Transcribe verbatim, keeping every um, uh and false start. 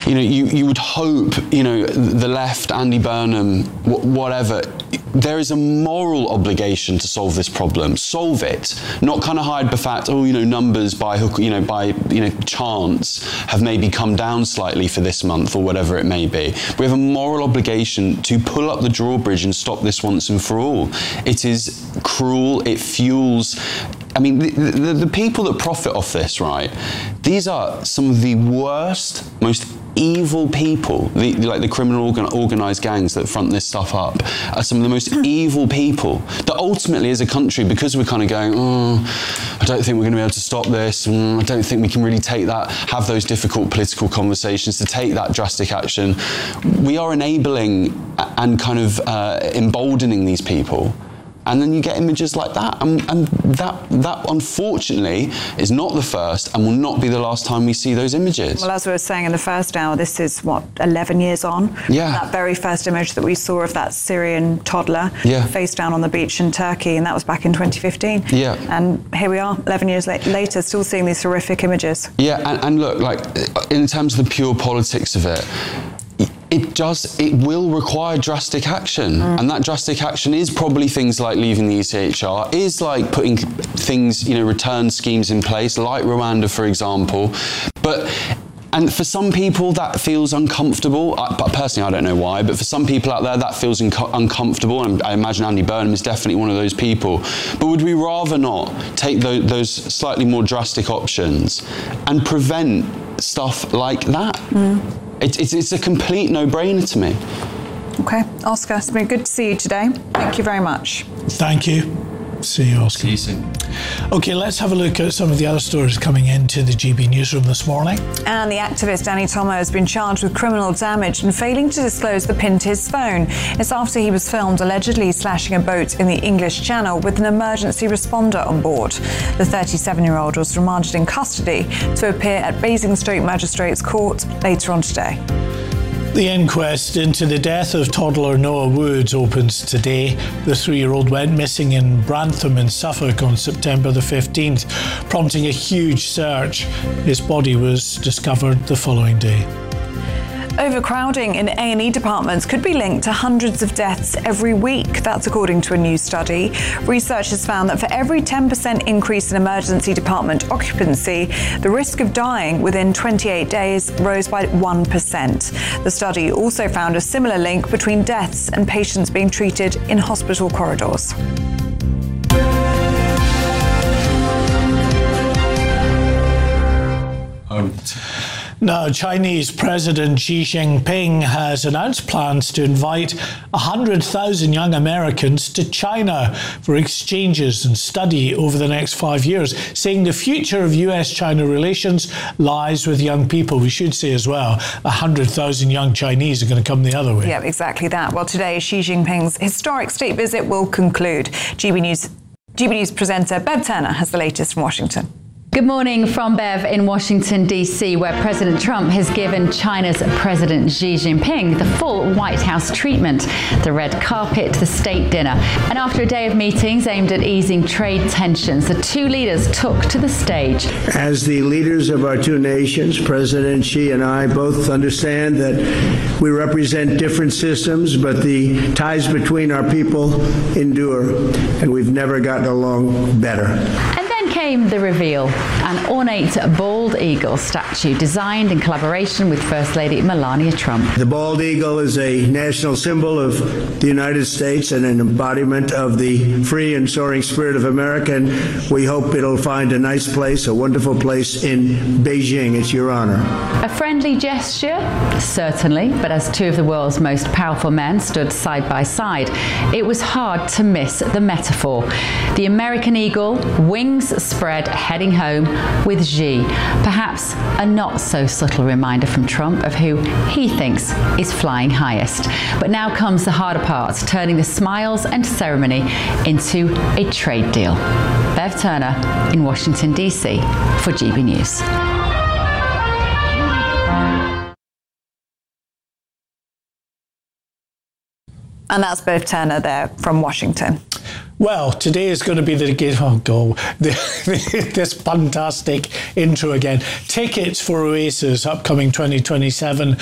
you know, you, you would hope, you know, the left, Andy Burnham, wh- whatever, there is a moral obligation to solve this problem. Solve it, not kind of hide the fact, oh, you know, numbers by hook, you know, by, you know, chance have maybe come down slightly for this month or whatever it may be. We have a moral obligation to pull up the drawbridge and stop this once and for all. It is cruel, it fuels, I mean, the, the, the people that profit off this, right, these are some of the worst, most evil people, the, like the criminal organ, organised gangs that front this stuff up, are some of the most evil people that ultimately as a country, because we're kind of going, oh, I don't think we're going to be able to stop this, mm, I don't think we can really take that, have those difficult political conversations, to take that drastic action, we are enabling and kind of uh, emboldening these people. And then you get images like that. And, and that, that, unfortunately, is not the first and will not be the last time we see those images. Well, as we were saying in the first hour, this is, what, eleven years on? Yeah. That very first image that we saw of that Syrian toddler yeah. face down on the beach in Turkey, and that was back in twenty fifteen. Yeah. And here we are, eleven years la- later, still seeing these horrific images. Yeah, and, and look, like, in terms of the pure politics of it, it does, it will require drastic action. Mm. And that drastic action is probably things like leaving the E C H R, is like putting things, you know, return schemes in place, like Rwanda, for example. But, and for some people that feels uncomfortable. I, but personally, I don't know why, but for some people out there that feels unco- uncomfortable. And I imagine Andy Burnham is definitely one of those people. But would we rather not take those, those slightly more drastic options and prevent stuff like that? Mm. It, it's, it's a complete no-brainer to me. Okay, Oscar, it's been good to see you today. Thank you very much. Thank you. See you, Oscar. See you soon. OK, let's have a look at some of the other stories coming into the G B newsroom this morning. And the activist Danny Tomo has been charged with criminal damage and failing to disclose the pin to his phone. It's after he was filmed allegedly slashing a boat in the English Channel with an emergency responder on board. The thirty-seven-year-old was remanded in custody to appear at Basingstoke Magistrates Court later on today. The inquest into the death of toddler Noah Woods opens today. The three-year-old went missing in Brantham in Suffolk on September the fifteenth, prompting a huge search. His body was discovered the following day. Overcrowding in A and E departments could be linked to hundreds of deaths every week. That's according to a new study. Researchers found that for every ten percent increase in emergency department occupancy, the risk of dying within twenty-eight days rose by one percent. The study also found a similar link between deaths and patients being treated in hospital corridors. Um. Now, Chinese President Xi Jinping has announced plans to invite one hundred thousand young Americans to China for exchanges and study over the next five years, saying the future of U S China relations lies with young people. We should say as well, one hundred thousand young Chinese are going to come the other way. Yeah, exactly that. Well, today, Xi Jinping's historic state visit will conclude. G B News, G B News presenter Bev Turner has the latest from Washington. Good morning from Bev in Washington, D C, where President Trump has given China's President Xi Jinping the full White House treatment, the red carpet, the state dinner. And after a day of meetings aimed at easing trade tensions, the two leaders took to the stage. As the leaders of our two nations, President Xi and I both understand that we represent different systems, but the ties between our people endure, and we've never gotten along better. And then came the reveal, an ornate bald eagle statue designed in collaboration with First Lady Melania Trump. The bald eagle is a national symbol of the United States and an embodiment of the free and soaring spirit of America, and we hope it'll find a nice place, a wonderful place in Beijing. It's your honor. A friendly gesture? Certainly, but as two of the world's most powerful men stood side by side, it was hard to miss the metaphor. The American eagle, wings spread, heading home with Xi. Perhaps a not so subtle reminder from Trump of who he thinks is flying highest. But now comes the harder part, turning the smiles and ceremony into a trade deal. Bev Turner in Washington, D C for G B News. And that's Bev Turner there from Washington. Well, today is going to be the oh go the, this fantastic intro again. Tickets for Oasis upcoming twenty twenty-seven